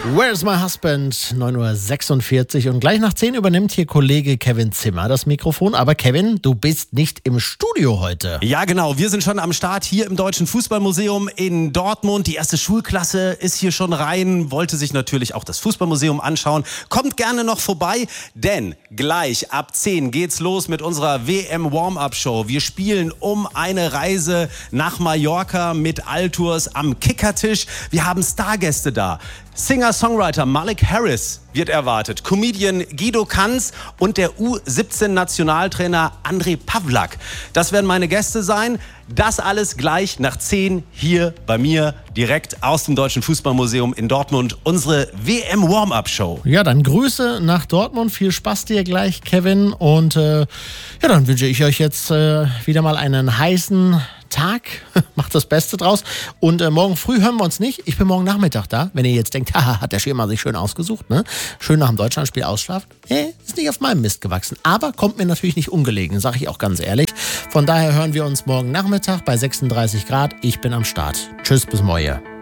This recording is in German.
Where's my husband? 9:46 Uhr und gleich nach 10 übernimmt hier Kollege Kevin Zimmer das Mikrofon. Aber Kevin, du bist nicht im Studio heute. Ja, genau. Wir sind schon am Start hier im Deutschen Fußballmuseum in Dortmund. Die erste Schulklasse ist hier schon rein, wollte sich natürlich auch das Fußballmuseum anschauen. Kommt gerne noch vorbei, denn gleich ab 10 geht's los mit unserer WM-Warm-Up-Show. Wir spielen um eine Reise nach Mallorca mit Altours am Kickertisch. Wir haben Stargäste da. Singer-Songwriter Malik Harris wird erwartet, Comedian Guido Kanz und der U17-Nationaltrainer Andrej Pavlak. Das werden meine Gäste sein. Das alles gleich nach 10 hier bei mir direkt aus dem Deutschen Fußballmuseum in Dortmund. Unsere WM-Warm-Up-Show. Ja, dann Grüße nach Dortmund. Viel Spaß dir gleich, Kevin. Und dann wünsche ich euch jetzt wieder mal einen heißen Tag. Macht das Beste draus. Und morgen früh hören wir uns nicht. Ich bin morgen Nachmittag da. Wenn ihr jetzt denkt, haha, hat der Schirmer sich schön ausgesucht, ne? Schön nach dem Deutschlandspiel ausschlafen. Ist nicht auf meinem Mist gewachsen. Aber kommt mir natürlich nicht ungelegen, sage ich auch ganz ehrlich. Von daher hören wir uns morgen Nachmittag bei 36 Grad. Ich bin am Start. Tschüss, bis morgen.